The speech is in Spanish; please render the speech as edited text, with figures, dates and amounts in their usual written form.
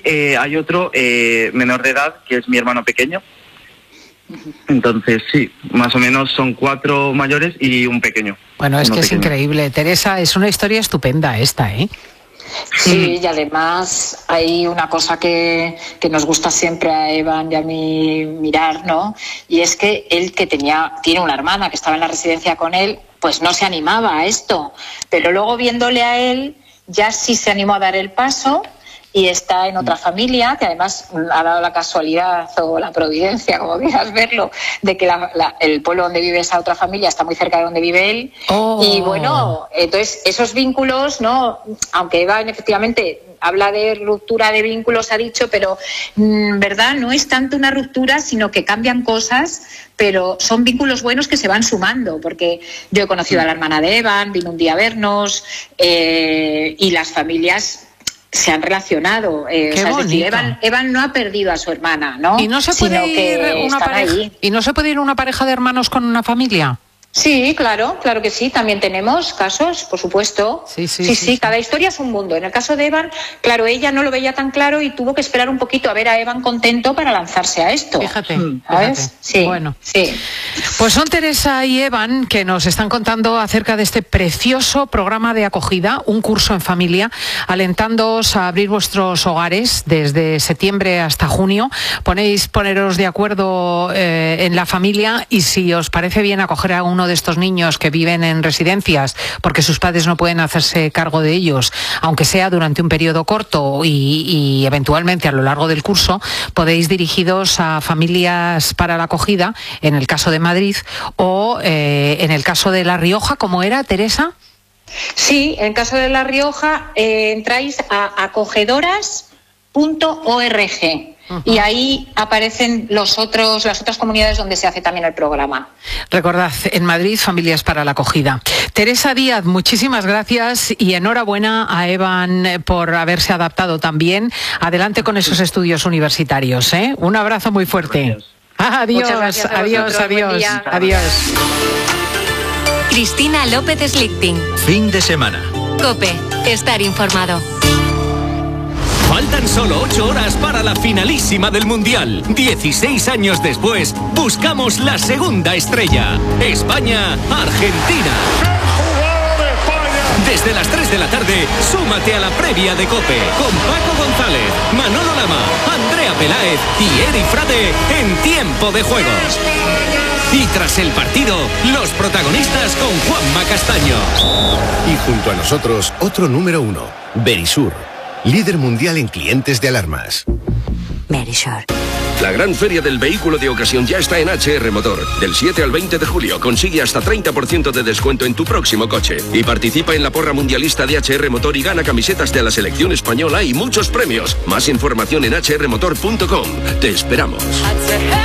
Hay otro menor de edad, que es mi hermano pequeño. Entonces, sí, más o menos son 4 mayores y un pequeño. Bueno, es que pequeño. Es increíble. Teresa, es una historia estupenda esta, ¿eh? Sí, y además hay una cosa que nos gusta siempre a Evan y a mí mirar, ¿no? Y es que él, que tiene una hermana que estaba en la residencia con él, pues no se animaba a esto. Pero luego, viéndole a él, ya sí se animó a dar el paso. Y está en otra familia, que además ha dado la casualidad o la providencia, como quieras verlo, de que el pueblo donde vive esa otra familia está muy cerca de donde vive él. Oh. Y bueno, entonces esos vínculos, ¿no? Aunque Eva efectivamente habla de ruptura de vínculos, ha dicho, pero verdad, no es tanto una ruptura, sino que cambian cosas, pero son vínculos buenos que se van sumando, porque yo he conocido a la hermana de Evan, vino un día a vernos, y las familias se han relacionado. Qué es decir, bonito. Evan no ha perdido a su hermana, ¿no? ¿Y no se puede ir una pareja de hermanos con una familia? Sí, claro que sí, también tenemos casos, por supuesto. Sí, cada historia es un mundo. En el caso de Evan, claro, ella no lo veía tan claro y tuvo que esperar un poquito a ver a Evan contento para lanzarse a esto. Fíjate. Sí, bueno. Sí. Pues son Teresa y Evan que nos están contando acerca de este precioso programa de acogida, un curso en familia, alentándoos a abrir vuestros hogares desde septiembre hasta junio. Poneros de acuerdo en la familia, y si os parece bien acoger a uno de estos niños que viven en residencias porque sus padres no pueden hacerse cargo de ellos, aunque sea durante un periodo corto y eventualmente a lo largo del curso, podéis dirigiros a familias para la acogida, en el caso de Madrid, o en el caso de La Rioja, ¿cómo era, Teresa? Sí, en el caso de La Rioja entráis a acogedoras.org. Y ahí aparecen las otras comunidades donde se hace también el programa. Recordad, en Madrid, Familias para la Acogida. Teresa Díaz, muchísimas gracias y enhorabuena a Evan por haberse adaptado también. Adelante con esos estudios universitarios, ¿eh? Un abrazo muy fuerte. Adiós, adiós. Cristina López Slichting. Fin de semana. COPE. Estar informado. Faltan solo 8 horas para la finalísima del Mundial. 16 años después, buscamos la segunda estrella. España-Argentina. Desde las 3 de la tarde, súmate a la previa de COPE con Paco González, Manolo Lama, Andrea Peláez y Eri Frade en Tiempo de Juego. Y tras el partido, los protagonistas con Juanma Castaño. Y junto a nosotros, otro número 1, Verisur, líder mundial en clientes de alarmas. Verisur. La gran feria del vehículo de ocasión ya está en HR Motor. Del 7 al 20 de julio consigue hasta 30% de descuento en tu próximo coche. Y participa en la porra mundialista de HR Motor y gana camisetas de la selección española y muchos premios. Más información en hrmotor.com. Te esperamos.